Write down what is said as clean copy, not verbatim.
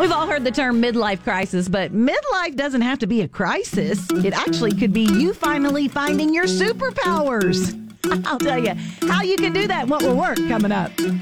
We've all heard the term midlife crisis, but midlife doesn't have to be a crisis. It actually could be you finally finding your superpowers. I'll tell you how you can do that and what will work coming up.